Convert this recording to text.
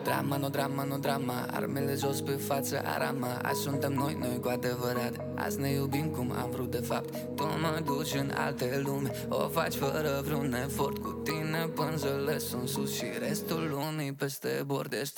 Drama, no drama, no drama, armele jos pe față, arama. Azi suntem noi cu adevărat. Azi ne iubim cum am vrut de fapt. Tu mă duci în alte lume, o faci fără vreun efort. Cu tine pânzele sunt sus și restul lumii peste bord. Ești